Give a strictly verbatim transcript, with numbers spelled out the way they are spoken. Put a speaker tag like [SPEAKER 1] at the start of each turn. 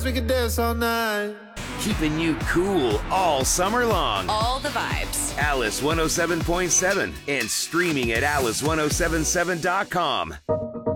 [SPEAKER 1] dance, we can dance all night.
[SPEAKER 2] Keeping you cool all summer long.
[SPEAKER 3] All the vibes.
[SPEAKER 2] Alice one oh seven point seven and streaming at alice ten seventy-seven dot com.